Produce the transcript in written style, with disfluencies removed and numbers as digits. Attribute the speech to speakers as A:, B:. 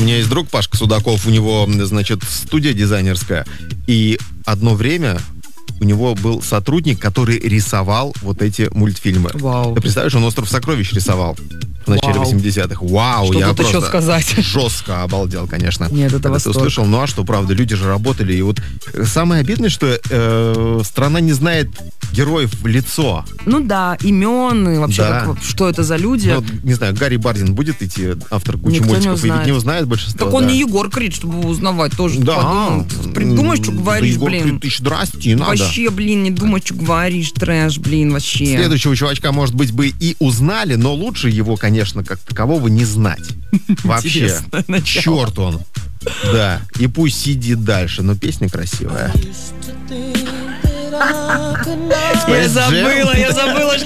A: меня есть друг Пашка Судаков, у него, значит, студия дизайнерская, и одно время у него был сотрудник, который рисовал вот эти мультфильмы.
B: Вау.
A: Ты представляешь, он «Остров сокровищ» рисовал в начале 80-х. Вау,
B: Что
A: я
B: тут еще
A: просто
B: сказать?
A: жестко обалдел, конечно.
B: Нет, это
A: когда ты
B: восторг.
A: услышал, ну а что, правда, люди же работали. И вот самое обидное, что страна не знает героев в лицо.
B: Ну да, имен, и вообще,
A: Да.
B: что это за люди.
A: Ну, вот, не знаю, Гарри Бардин будет идти, автор кучи
B: Никто не
A: мультиков, и ведь
B: узнает.
A: не узнает большинство.
B: Так он
A: да.
B: не Егор Крид, чтобы его узнавать тоже.
A: Да.
B: Подумал. Придумай, что говоришь,
A: Егор
B: блин.
A: Крид, ты ж здрасте, надо.
B: Вообще, блин, не думай, что говоришь, трэш, блин, вообще.
A: Следующего чувачка, может быть, бы и узнали, но лучше его, конечно, как такового не знать. Вообще.
B: Интересное начало.
A: Черт он. Да. И пусть сидит дальше, но песня красивая.
B: Я забыла,